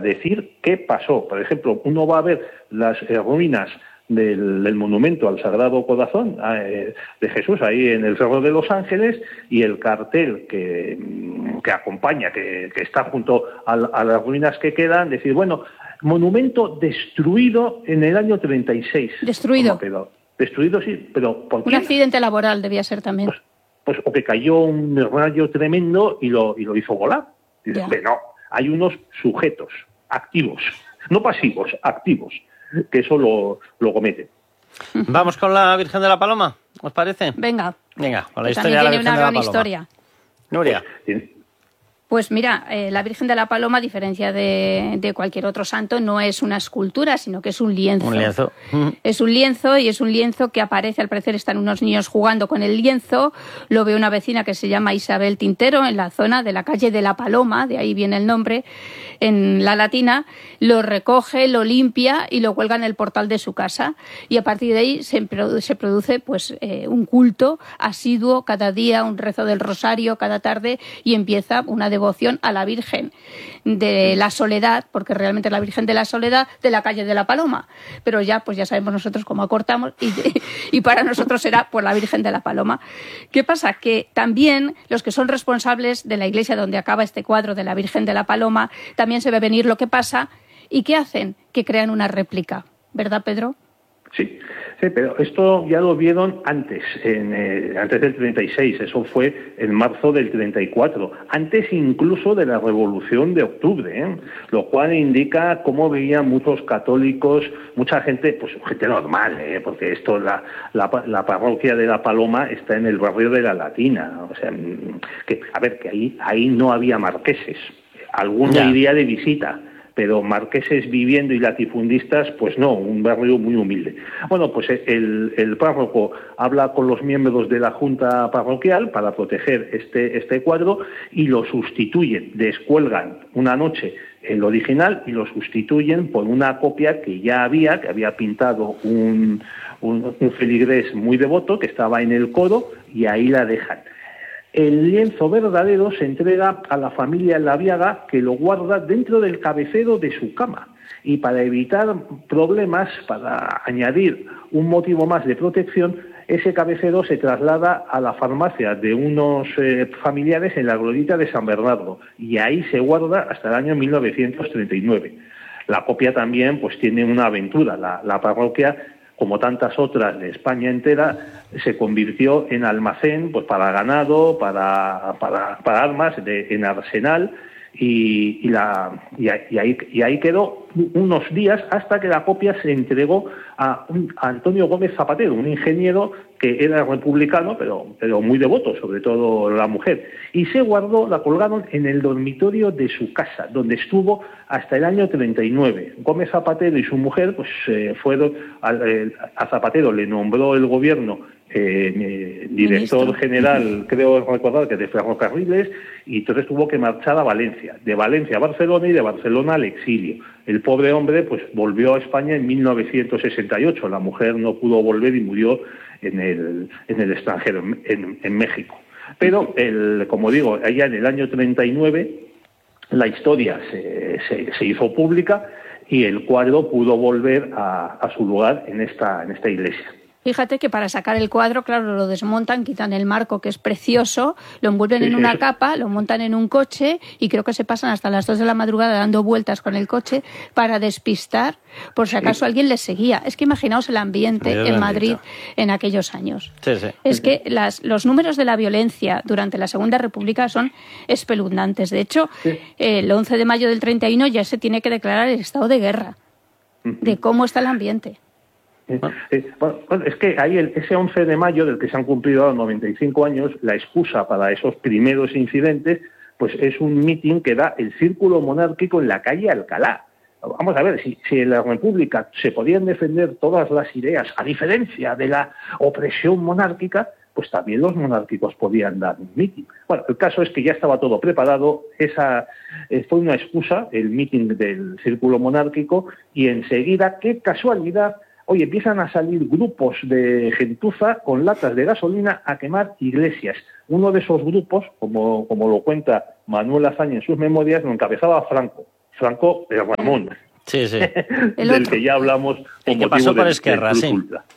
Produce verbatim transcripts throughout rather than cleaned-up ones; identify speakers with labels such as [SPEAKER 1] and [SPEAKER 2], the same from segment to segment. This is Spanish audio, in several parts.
[SPEAKER 1] decir qué pasó. Por ejemplo, uno va a ver las eh, ruinas del, del monumento al Sagrado Corazón eh, de Jesús ahí en el Cerro de los Ángeles, y el cartel que, que acompaña, que, que está junto a, a las ruinas que quedan, decir, bueno, monumento destruido en el año treinta y seis.
[SPEAKER 2] Destruido.
[SPEAKER 1] Pero, destruido, sí, pero ¿por qué?
[SPEAKER 2] Un accidente laboral debía ser también.
[SPEAKER 1] Pues, pues o que cayó un rayo tremendo y lo, y lo hizo volar. Dice, que no, hay unos sujetos activos, no pasivos, activos, que eso lo, lo cometen.
[SPEAKER 3] Vamos con la Virgen de la Paloma, ¿os parece?
[SPEAKER 2] Venga.
[SPEAKER 3] Venga, con la
[SPEAKER 2] que
[SPEAKER 3] historia de la Virgen
[SPEAKER 2] una
[SPEAKER 3] de la
[SPEAKER 2] gran
[SPEAKER 3] Paloma.
[SPEAKER 2] Historia.
[SPEAKER 3] Nuria.
[SPEAKER 1] Pues,
[SPEAKER 2] Pues mira, eh, la Virgen de la Paloma, a diferencia de, de cualquier otro santo, no es una escultura, sino que es un lienzo.
[SPEAKER 3] Un lienzo.
[SPEAKER 2] Es un lienzo, y es un lienzo que aparece, al parecer están unos niños jugando con el lienzo. Lo ve una vecina que se llama Isabel Tintero, en la zona de la calle de la Paloma, de ahí viene el nombre, en la latina. Lo recoge, lo limpia y lo cuelga en el portal de su casa. Y a partir de ahí se, produ- se produce pues eh, un culto asiduo cada día, un rezo del rosario cada tarde, y empieza una devoción a la Virgen de la Soledad, porque realmente es la Virgen de la Soledad de la calle de la Paloma, pero ya pues ya sabemos nosotros cómo acortamos, y, y para nosotros será pues la Virgen de la Paloma. ¿Qué pasa? Que también los que son responsables de la iglesia donde acaba este cuadro de la Virgen de la Paloma, también se ve venir lo que pasa, y ¿qué hacen? Que crean una réplica, ¿verdad, Pedro?
[SPEAKER 1] Sí, sí, pero esto ya lo vieron antes, en, eh, antes del treinta y seis, eso fue en marzo del treinta y cuatro, antes incluso de la Revolución de Octubre, ¿eh? Lo cual indica cómo veían muchos católicos, mucha gente, pues gente normal, ¿eh? Porque esto, la, la, la parroquia de La Paloma está en el barrio de la Latina, o sea, que, a ver, que ahí, ahí no había marqueses, alguno
[SPEAKER 3] Ya.
[SPEAKER 1] iría de visita, pero marqueses viviendo y latifundistas, pues no, un barrio muy humilde. Bueno, pues el, el párroco habla con los miembros de la junta parroquial para proteger este, este cuadro, y lo sustituyen, descuelgan una noche el original y lo sustituyen por una copia que ya había, que había pintado un, un, un feligrés muy devoto que estaba en el coro, y ahí la dejan. El lienzo verdadero se entrega a la familia Laviaga, que lo guarda dentro del cabecero de su cama. Y para evitar problemas, para añadir un motivo más de protección, ese cabecero se traslada a la farmacia de unos eh, familiares en la glorieta de San Bernardo, y ahí se guarda hasta el año mil novecientos treinta y nueve. La copia también pues tiene una aventura. La, la parroquia, como tantas otras de España entera, se convirtió en almacén pues para ganado, para, para, para armas, de, en arsenal, y, y, la, y, y, ahí, y ahí quedó unos días hasta que la copia se entregó a, un, a Antonio Gómez Zapatero, un ingeniero que era republicano, pero, pero muy devoto, sobre todo la mujer, y se guardó, la colgaron en el dormitorio de su casa, donde estuvo hasta el año treinta y nueve. Gómez Zapatero y su mujer pues eh, fueron, a, eh, a Zapatero le nombró el gobierno eh, eh, director
[SPEAKER 2] Ministro.
[SPEAKER 1] general, creo recordar que de ferrocarriles, y entonces tuvo que marchar a Valencia, de Valencia a Barcelona y de Barcelona al exilio. El pobre hombre pues volvió a España en mil novecientos sesenta y ocho, la mujer no pudo volver y murió en el, en el extranjero, en, en México. Pero, el, como digo, allá en el año treinta y nueve la historia se, se, se hizo pública, y el cuadro pudo volver a, a su lugar en esta, en esta iglesia.
[SPEAKER 2] Fíjate que para sacar el cuadro, claro, lo desmontan, quitan el marco, que es precioso, lo envuelven
[SPEAKER 1] Sí,
[SPEAKER 2] en
[SPEAKER 1] sí,
[SPEAKER 2] una
[SPEAKER 1] eso.
[SPEAKER 2] capa, lo montan en un coche, y creo que se pasan hasta las dos de la madrugada dando vueltas con el coche para despistar, por si acaso
[SPEAKER 1] Sí.
[SPEAKER 2] alguien les seguía. Es que imaginaos el ambiente
[SPEAKER 3] Dios
[SPEAKER 2] en
[SPEAKER 3] bendito.
[SPEAKER 2] Madrid en aquellos años.
[SPEAKER 3] Sí, sí.
[SPEAKER 2] Es que las, los números de la violencia durante la Segunda República son espeluznantes. De hecho,
[SPEAKER 1] Sí.
[SPEAKER 2] el once de mayo del treinta y uno ya se tiene que declarar el estado de guerra, de cómo está el ambiente.
[SPEAKER 1] Eh, eh, bueno, bueno, es que ahí el, ese once de mayo, del que se han cumplido ahora noventa y cinco años, la excusa para esos primeros incidentes pues es un mitin que da el Círculo Monárquico en la calle Alcalá. Vamos a ver, si, si en la República se podían defender todas las ideas, a diferencia de la opresión monárquica, pues también los monárquicos podían dar un mitin. Bueno, el caso es que ya estaba todo preparado, esa eh, fue una excusa, el mitin del Círculo Monárquico, y enseguida, qué casualidad, oye, empiezan a salir grupos de gentuza con latas de gasolina a quemar iglesias. Uno de esos grupos, como, como lo cuenta Manuel Azaña en sus memorias, lo encabezaba Franco. Franco de Ramón,
[SPEAKER 3] sí, sí.
[SPEAKER 1] del que ya hablamos.
[SPEAKER 3] El que pasó por Esquerra, sí.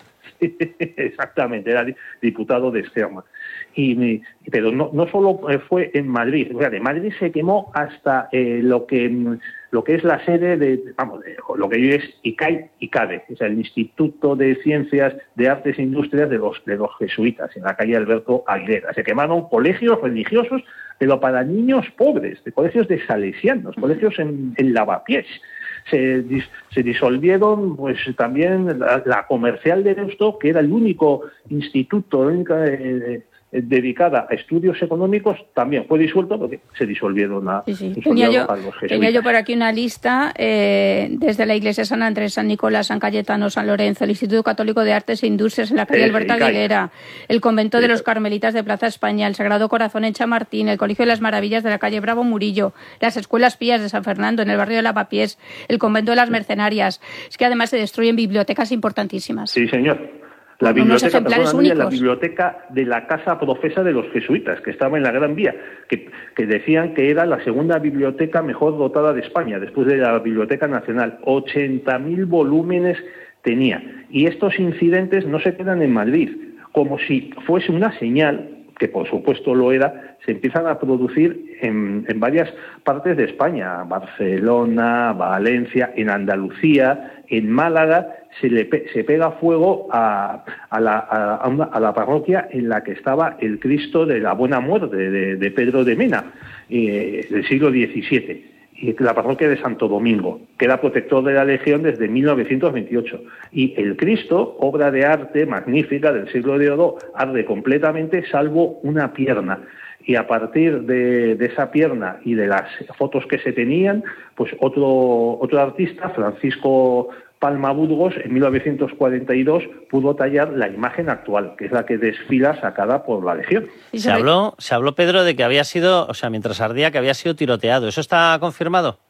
[SPEAKER 1] Exactamente, era diputado de Esquerra. Y me, pero no, no solo fue en Madrid, fíjate, Madrid se quemó hasta eh, lo que lo que es la sede de, vamos, de, lo que hoy es ICAI ICADE, o sea, el Instituto de Ciencias de Artes e Industrias de los de los jesuitas, en la calle Alberto Aguilera. Se quemaron colegios religiosos, pero para niños pobres, de colegios de salesianos, colegios en, en Lavapiés. Se, se disolvieron pues también la, la Comercial de Deusto, que era el único instituto, la única eh, eh, dedicada a estudios económicos, también fue disuelto porque se disolvieron a,
[SPEAKER 2] sí, sí.
[SPEAKER 1] disolvieron
[SPEAKER 2] tenía, yo,
[SPEAKER 1] a los jesuitas.
[SPEAKER 2] Tenía yo por aquí una lista eh, desde la Iglesia San Andrés, San Nicolás, San Cayetano, San Lorenzo, el Instituto Católico de Artes e Industrias en la calle Alberto Aguilera, el Convento de los Carmelitas de Plaza España, el Sagrado Corazón en Chamartín, el Colegio de las Maravillas de la calle Bravo Murillo, las Escuelas Pías de San Fernando en el barrio de Lavapiés, el Convento de las Mercenarias. Es que además se destruyen bibliotecas importantísimas.
[SPEAKER 1] Sí, señor. La biblioteca, perdona, la biblioteca de la Casa Profesa de los Jesuitas, que estaba en la Gran Vía, que, que decían que era la segunda biblioteca mejor dotada de España, después de la Biblioteca Nacional. ochenta mil volúmenes tenía. Y estos incidentes no se quedan en Madrid, como si fuese una señal, que por supuesto lo era, se empiezan a producir en, en varias partes de España, Barcelona, Valencia, en Andalucía, en Málaga. Se le se pega fuego a, a, la, a, una, a la parroquia en la que estaba el Cristo de la Buena Muerte de, de Pedro de Mena, eh, del siglo diecisiete, y la parroquia de Santo Domingo, que era protector de la Legión desde mil novecientos veintiocho. Y el Cristo, obra de arte magnífica del siglo de oro, arde completamente salvo una pierna. Y a partir de, de esa pierna y de las fotos que se tenían, pues otro, otro artista, Francisco Palma Burgos, en mil novecientos cuarenta y dos pudo tallar la imagen actual, que es la que desfila sacada por la Legión.
[SPEAKER 3] Se habló, se habló, Pedro, de que había sido, o sea, mientras ardía, que había sido tiroteado. ¿Eso está confirmado?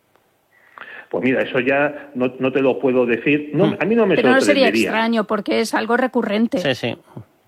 [SPEAKER 1] Pues mira, eso ya no, no te lo puedo decir. No, a mí no me
[SPEAKER 2] Pero no sería
[SPEAKER 1] sorprendería.
[SPEAKER 2] extraño, porque es algo recurrente.
[SPEAKER 3] Sí, sí.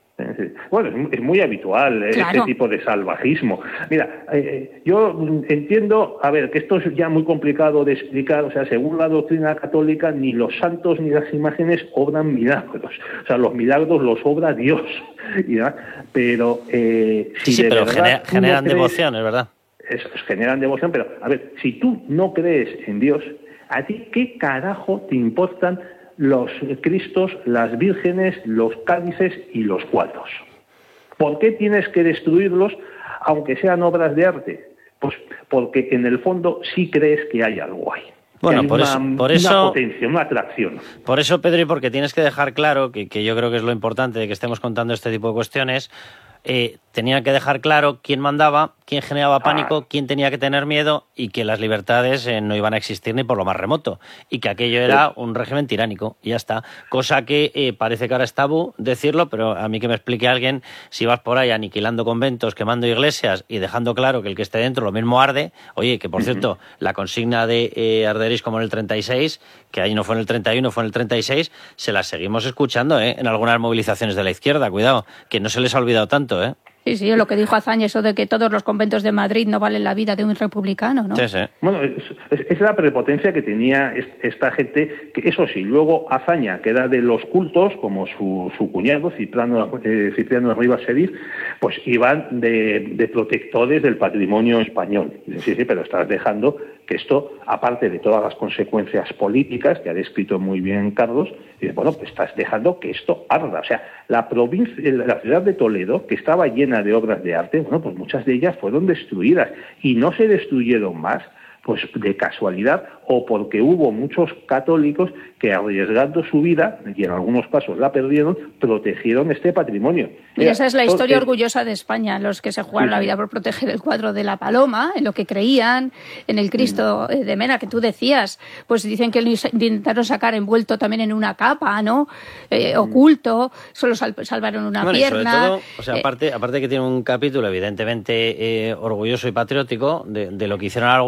[SPEAKER 1] Bueno, es muy habitual eh,
[SPEAKER 2] claro.
[SPEAKER 1] este tipo de salvajismo. Mira, eh, yo entiendo, a ver, que esto es ya muy complicado de explicar, o sea, según la doctrina católica, ni los santos ni las imágenes obran milagros. O sea, los milagros los obra Dios. ¿Ya? Pero eh, si
[SPEAKER 3] sí,
[SPEAKER 1] de
[SPEAKER 3] pero
[SPEAKER 1] verdad
[SPEAKER 3] gener, generan
[SPEAKER 1] no crees,
[SPEAKER 3] devoción, es verdad.
[SPEAKER 1] Es, generan devoción, pero a ver, si tú no crees en Dios, ¿a ti qué carajo te importan los Cristos, las vírgenes, los cálices y los cuadros? ¿Por qué tienes que destruirlos aunque sean obras de arte? Pues porque en el fondo sí crees que hay algo ahí.
[SPEAKER 3] Bueno,
[SPEAKER 1] hay
[SPEAKER 3] por,
[SPEAKER 1] una,
[SPEAKER 3] eso, por
[SPEAKER 1] una
[SPEAKER 3] eso...
[SPEAKER 1] potencia, una atracción.
[SPEAKER 3] Por eso, Pedro, y porque tienes que dejar claro, que, que yo creo que es lo importante de que estemos contando este tipo de cuestiones, eh, tenían que dejar claro quién mandaba, quién generaba pánico, ah. quién tenía que tener miedo y que las libertades eh, no iban a existir ni por lo más remoto y que aquello era sí. un régimen tiránico y ya está. Cosa que eh, parece que ahora es tabú decirlo, pero a mí que me explique alguien si vas por ahí aniquilando conventos, quemando iglesias y dejando claro que el que esté dentro lo mismo arde. Oye, que por uh-huh. cierto, la consigna de eh, arderéis como en el treinta y seis, que ahí no fue en el treinta y uno, fue en el treinta y seis, se la seguimos escuchando ¿eh? en algunas movilizaciones de la izquierda. Cuidado, que no se les ha olvidado tanto, ¿eh?
[SPEAKER 2] Sí, sí, lo que dijo Azaña, eso de que todos los conventos de Madrid no valen la vida de un republicano, ¿no?
[SPEAKER 3] Sí, sí.
[SPEAKER 1] Bueno, es, es, es la prepotencia que tenía esta gente, que eso sí, luego Azaña, que era de los cultos, como su, su cuñado, Cipriano, eh, Cipriano Rivas Sedil, pues iban de, de protectores del patrimonio español. Sí, sí, pero estás dejando que esto, aparte de todas las consecuencias políticas, que ha descrito muy bien Carlos, y bueno, pues estás dejando que esto arda. O sea, la provincia, la ciudad de Toledo, que estaba llena de obras de arte, bueno, pues muchas de ellas fueron destruidas y no se destruyeron más pues de casualidad o porque hubo muchos católicos que arriesgando su vida, y en algunos casos la perdieron, protegieron este patrimonio.
[SPEAKER 2] Y esa es la historia eh, orgullosa de España, los que se jugaron sí, la vida por proteger el cuadro de la Paloma, en lo que creían, en el Cristo sí. de Mena que tú decías, pues dicen que lo intentaron sacar envuelto también en una capa, ¿no? Eh, sí. Oculto, solo sal salvaron una
[SPEAKER 3] bueno,
[SPEAKER 2] pierna.
[SPEAKER 3] Y sobre todo, o sea, aparte, eh, aparte que tiene un capítulo evidentemente eh, orgulloso y patriótico de, de lo que hicieron algunos,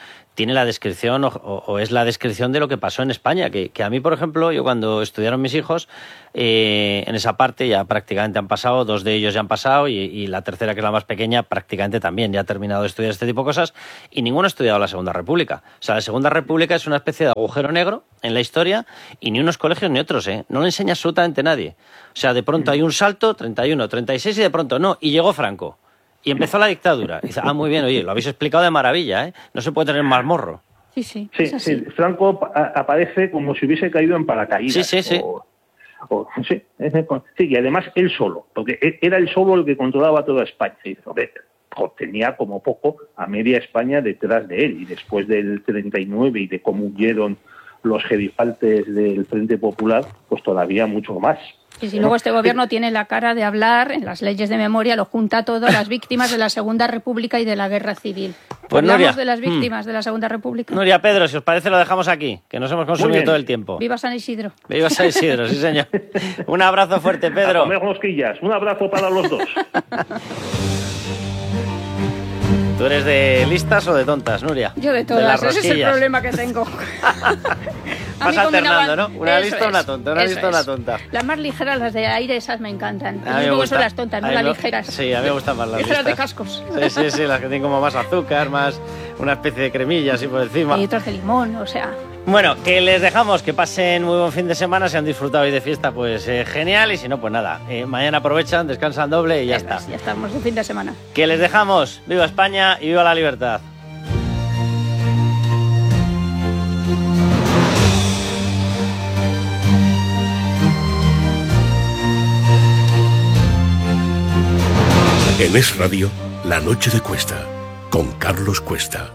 [SPEAKER 3] tiene la descripción o, o es la descripción de lo que pasó en España, que, que a mí, por ejemplo, yo cuando estudiaron mis hijos, eh, en esa parte ya prácticamente han pasado, dos de ellos ya han pasado y, y la tercera, que es la más pequeña, prácticamente también ya ha terminado de estudiar este tipo de cosas, y ninguno ha estudiado la Segunda República. O sea, la Segunda República es una especie de agujero negro en la historia y ni unos colegios ni otros, ¿eh? No lo enseña absolutamente nadie. O sea, de pronto hay un salto, treinta y uno, treinta y seis y de pronto no, y llegó Franco. Y empezó la dictadura. Y dice, ah, muy bien, oye, lo habéis explicado de maravilla, ¿eh? No se puede tener más morro.
[SPEAKER 2] Sí, sí.
[SPEAKER 1] Sí, sí. Franco a- aparece como si hubiese caído en paracaídas.
[SPEAKER 3] Sí, sí, sí.
[SPEAKER 1] O, o, sí, sí, y además él solo, porque era él solo el que controlaba toda España. Y dice, hombre, tenía como poco a media España detrás de él. Y después del treinta y nueve y de cómo huyeron los gerifaltes del Frente Popular, pues todavía mucho más.
[SPEAKER 2] Y si luego este gobierno tiene la cara de hablar, en las leyes de memoria lo junta todo, las víctimas de la Segunda República y de la Guerra Civil.
[SPEAKER 3] Pues
[SPEAKER 2] Hablamos
[SPEAKER 3] Nuria,
[SPEAKER 2] de las víctimas
[SPEAKER 3] hmm.
[SPEAKER 2] de la Segunda República.
[SPEAKER 3] Nuria, Pedro, si os parece lo dejamos aquí, que nos hemos consumido todo el tiempo.
[SPEAKER 2] Viva San Isidro.
[SPEAKER 3] Viva San Isidro, sí señor. Un abrazo fuerte,
[SPEAKER 1] A
[SPEAKER 3] Pedro.
[SPEAKER 1] comer rosquillas. Un abrazo para los dos.
[SPEAKER 3] ¿Tú eres de listas o de tontas, Nuria?
[SPEAKER 2] Yo de
[SPEAKER 3] las
[SPEAKER 2] todas, ese es el
[SPEAKER 3] rosquillas.
[SPEAKER 2] problema que tengo. A
[SPEAKER 3] Vas
[SPEAKER 2] mí
[SPEAKER 3] alternando,
[SPEAKER 2] combinaban-
[SPEAKER 3] ¿no? Una
[SPEAKER 2] Eso
[SPEAKER 3] lista o una
[SPEAKER 2] es,
[SPEAKER 3] tonta, una
[SPEAKER 2] eso
[SPEAKER 3] lista o una
[SPEAKER 2] es.
[SPEAKER 3] tonta.
[SPEAKER 2] Las más ligeras, las de aire, esas me encantan.
[SPEAKER 3] A mí me
[SPEAKER 2] Luego
[SPEAKER 3] gusta.
[SPEAKER 2] son las tontas, no
[SPEAKER 3] A mí
[SPEAKER 2] las
[SPEAKER 3] me-
[SPEAKER 2] ligeras.
[SPEAKER 3] Sí, a mí me gustan más las
[SPEAKER 2] Esas
[SPEAKER 3] listas.
[SPEAKER 2] de cascos.
[SPEAKER 3] Sí, sí, sí, las que tienen como más azúcar, más una especie de cremilla así por encima.
[SPEAKER 2] Y otras de limón, o sea...
[SPEAKER 3] Bueno, que les dejamos, que pasen muy buen fin de semana, si han disfrutado hoy de fiesta, pues eh, genial, y si no, pues nada, eh, mañana aprovechan, descansan doble y ya está.
[SPEAKER 2] Ya estamos de fin de semana.
[SPEAKER 3] Que les dejamos, viva España y viva la libertad.
[SPEAKER 4] En Es Radio, La Noche de Cuesta, con Carlos Cuesta.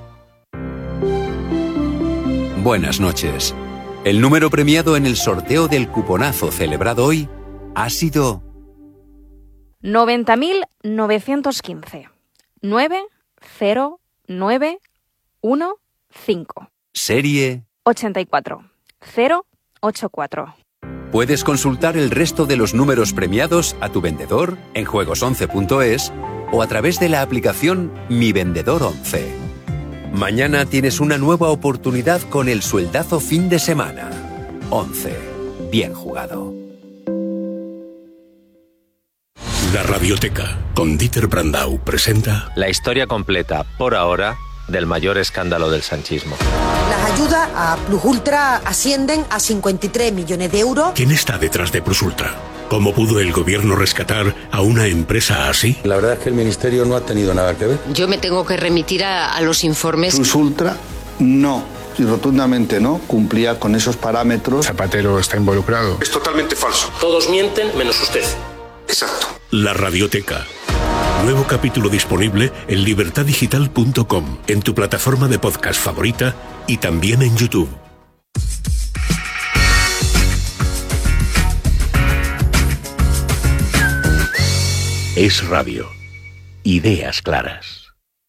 [SPEAKER 5] Buenas noches. El número premiado en el sorteo del cuponazo celebrado hoy ha sido
[SPEAKER 6] noventa mil novecientos quince. nueve cero nueve uno cinco.
[SPEAKER 5] serie.
[SPEAKER 6] ochenta y cuatro. cero ocho cuatro.
[SPEAKER 5] Puedes consultar el resto de los números premiados a tu vendedor en juegos once punto es o a través de la aplicación Mi Vendedor once. Mañana tienes una nueva oportunidad con el sueldazo fin de semana. once. Bien jugado.
[SPEAKER 4] La Radioteca, con Dieter Brandau, presenta
[SPEAKER 7] La historia completa, por ahora, del mayor escándalo del sanchismo.
[SPEAKER 8] Las ayudas a Plus Ultra ascienden a cincuenta y tres millones de euros.
[SPEAKER 4] ¿Quién está detrás de Plus Ultra? ¿Cómo pudo el gobierno rescatar a una empresa así?
[SPEAKER 9] La verdad es que el Ministerio no ha tenido nada que ver.
[SPEAKER 10] Yo me tengo que remitir a, a los informes.
[SPEAKER 11] Plus Ultra no, y rotundamente no, cumplía con esos parámetros.
[SPEAKER 12] Zapatero está involucrado.
[SPEAKER 4] Es totalmente falso.
[SPEAKER 13] Todos mienten menos usted.
[SPEAKER 4] Exacto. La Radioteca. Nuevo capítulo disponible en libertad digital punto com, en tu plataforma de podcast favorita y también en YouTube. Es Radio. Ideas claras.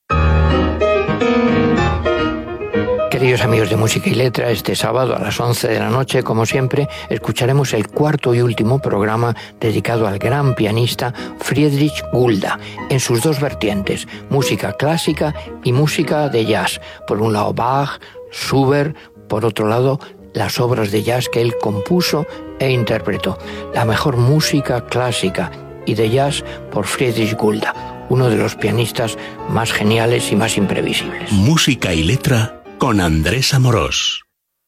[SPEAKER 14] Queridos amigos de Música y Letra, este sábado a las once de la noche, como siempre, escucharemos el cuarto y último programa dedicado al gran pianista Friedrich Gulda, en sus dos vertientes, música clásica y música de jazz. Por un lado Bach, Schubert, por otro lado las obras de jazz que él compuso e interpretó. La mejor música clásica y de jazz por Friedrich Gulda, uno de los pianistas más geniales y más imprevisibles.
[SPEAKER 4] Música y Letra con Andrés Amorós.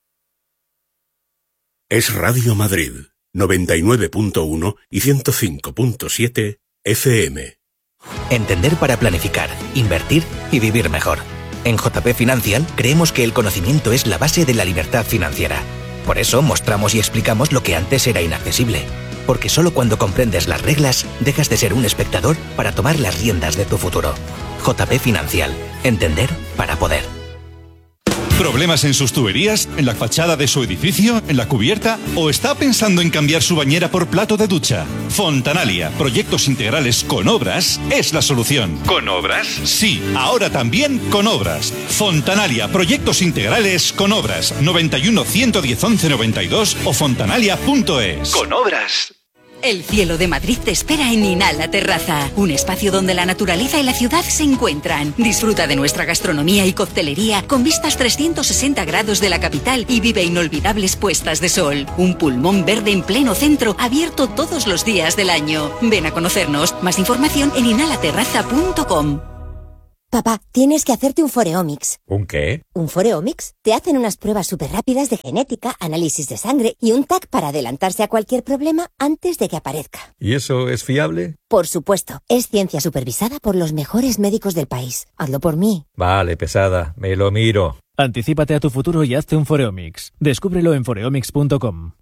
[SPEAKER 4] Es Radio Madrid, noventa y nueve punto uno y ciento cinco punto siete F M.
[SPEAKER 15] Entender para planificar, invertir y vivir mejor. En J P Financial creemos que el conocimiento es la base de la libertad financiera. Por eso mostramos y explicamos lo que antes era inaccesible. Porque solo cuando comprendes las reglas dejas de ser un espectador para tomar las riendas de tu futuro. J P Financial. Entender para poder.
[SPEAKER 16] ¿Problemas en sus tuberías? ¿En la fachada de su edificio? ¿En la cubierta? ¿O está pensando en cambiar su bañera por plato de ducha? Fontanalia, proyectos integrales con obras, es la solución. ¿Con obras? Sí, ahora también con obras. Fontanalia, proyectos integrales con obras. noventa y uno, ciento diez, once noventa y dos o fontanalia punto es.
[SPEAKER 15] Con obras.
[SPEAKER 12] El cielo de Madrid te espera en Inhala Terraza, un espacio donde la naturaleza y la ciudad se encuentran. Disfruta de nuestra gastronomía y coctelería con vistas trescientos sesenta grados de la capital y vive inolvidables puestas de sol. Un pulmón verde en pleno centro, abierto todos los días del año. Ven a conocernos. Más información en inhala terraza punto com.
[SPEAKER 13] Papá, tienes que hacerte un Foreomics.
[SPEAKER 17] ¿Un qué?
[SPEAKER 13] ¿Un Foreomics? Te hacen unas pruebas súper rápidas de genética, análisis de sangre y un T A C para adelantarse a cualquier problema antes de que aparezca.
[SPEAKER 17] ¿Y eso es fiable?
[SPEAKER 13] Por supuesto. Es ciencia supervisada por los mejores médicos del país. Hazlo por mí.
[SPEAKER 17] Vale, pesada. Me lo miro.
[SPEAKER 18] Anticípate a tu futuro y hazte un Foreomics. Descúbrelo en foreomics punto com.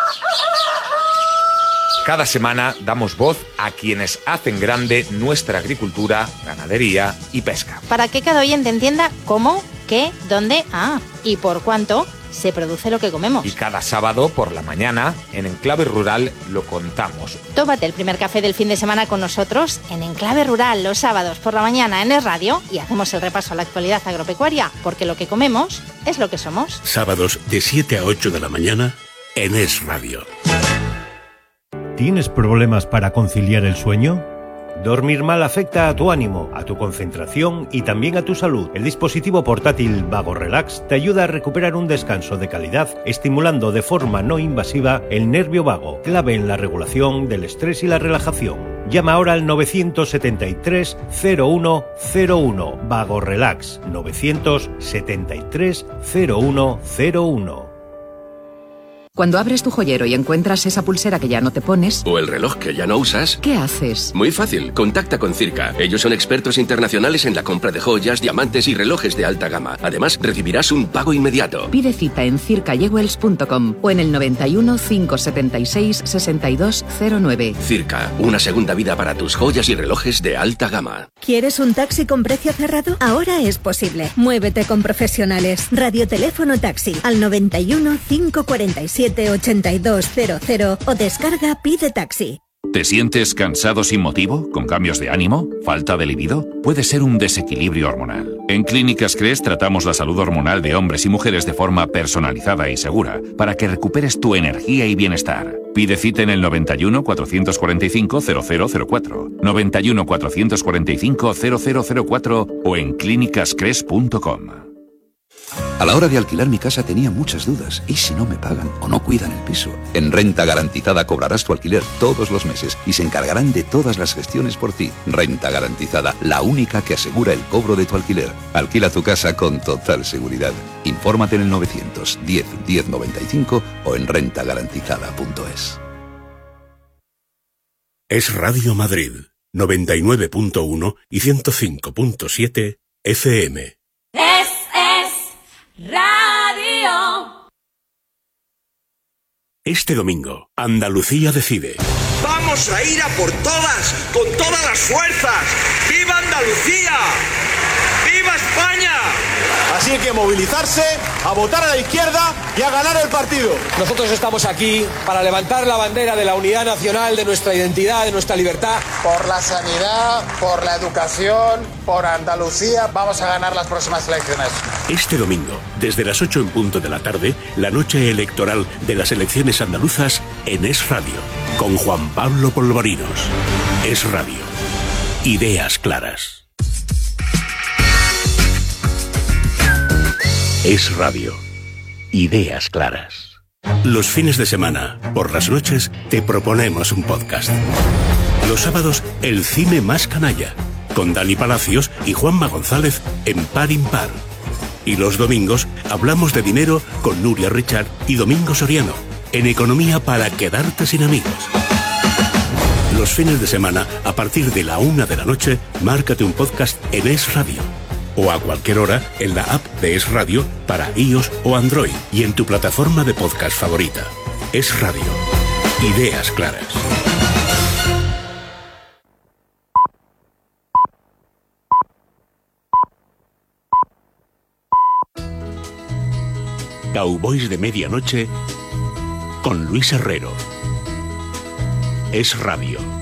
[SPEAKER 19] Cada semana damos voz a quienes hacen grande nuestra agricultura, ganadería y pesca.
[SPEAKER 20] Para que cada oyente entienda cómo, qué, dónde, ah, y por cuánto se produce lo que comemos.
[SPEAKER 19] Y cada sábado por la mañana, en Enclave Rural, lo contamos.
[SPEAKER 20] Tómate el primer café del fin de semana con nosotros en Enclave Rural los sábados por la mañana en Es Radio y hacemos el repaso a la actualidad agropecuaria, porque lo que comemos es lo que somos.
[SPEAKER 4] Sábados de siete a ocho de la mañana en Es Radio.
[SPEAKER 21] ¿Tienes problemas para conciliar el sueño? Dormir mal afecta a tu ánimo, a tu concentración y también a tu salud. El dispositivo portátil Vago Relax te ayuda a recuperar un descanso de calidad, estimulando de forma no invasiva el nervio vago, clave en la regulación del estrés y la relajación. Llama ahora al nueve siete tres, cero uno cero uno. Vago Relax, nueve siete tres, cero uno cero uno.
[SPEAKER 22] Cuando abres tu joyero y encuentras esa pulsera que ya no te pones...
[SPEAKER 23] O el reloj que ya no usas...
[SPEAKER 22] ¿Qué haces?
[SPEAKER 23] Muy fácil, contacta con Circa. Ellos son expertos internacionales en la compra de joyas, diamantes y relojes de alta gama. Además, recibirás un pago inmediato.
[SPEAKER 22] Pide cita en circa jewels punto com o en el noventa y uno, cinco setenta y seis, sesenta y dos cero nueve.
[SPEAKER 23] Circa, una segunda vida para tus joyas y relojes de alta gama.
[SPEAKER 24] ¿Quieres un taxi con precio cerrado? Ahora es posible. Muévete con profesionales. Radioteléfono taxi al noventa y uno, cinco cuarenta y siete, ochenta y dos cero cero o descarga Pide Taxi.
[SPEAKER 25] ¿Te sientes cansado sin motivo? ¿Con cambios de ánimo? ¿Falta de libido? Puede ser un desequilibrio hormonal. En Clínicas Cres tratamos la salud hormonal de hombres y mujeres de forma personalizada y segura para que recuperes tu energía y bienestar. Pide cita en el noventa y uno, cuatrocientos cuarenta y cinco, cero cero cero cuatro, noventa y uno, cuatrocientos cuarenta y cinco, cero cero cero cuatro o en clínicas cres punto com.
[SPEAKER 26] A la hora de alquilar mi casa tenía muchas dudas. ¿Y si no me pagan o no cuidan el piso? En Renta Garantizada cobrarás tu alquiler todos los meses y se encargarán de todas las gestiones por ti. Renta Garantizada, la única que asegura el cobro de tu alquiler. Alquila tu casa con total seguridad. Infórmate en el novecientos diez, diez noventa y cinco o en renta garantizada punto es.
[SPEAKER 4] Es Radio Madrid, noventa y nueve punto uno y ciento cinco punto siete F M.
[SPEAKER 27] Es, es Radio.
[SPEAKER 4] Este domingo, Andalucía decide.
[SPEAKER 28] Vamos a ir a por todas, con todas las fuerzas. ¡Viva Andalucía! ¡Viva España!
[SPEAKER 29] Así que movilizarse, a votar a la izquierda y a ganar el partido.
[SPEAKER 30] Nosotros estamos aquí para levantar la bandera de la unidad nacional, de nuestra identidad, de nuestra libertad.
[SPEAKER 29] Por la sanidad, por la educación, por Andalucía, vamos a ganar las próximas elecciones.
[SPEAKER 4] Este domingo, desde las ocho en punto de la tarde, la noche electoral de las elecciones andaluzas en Es Radio, con Juan Pablo Polvorinos. Es Radio. Ideas claras. Es Radio. Ideas claras. Los fines de semana, por las noches, te proponemos un podcast. Los sábados, el cine más canalla, con Dani Palacios y Juanma González en Par Impar. Y los domingos, hablamos de dinero con Nuria Richard y Domingo Soriano, en Economía para quedarte sin amigos. Los fines de semana, a partir de la una de la noche, márcate un podcast en Es Radio. O a cualquier hora en la app de Es Radio para iOS o Android y en tu plataforma de podcast favorita. Es Radio. Ideas claras. Cowboys de Medianoche con Luis Herrero. Es Radio.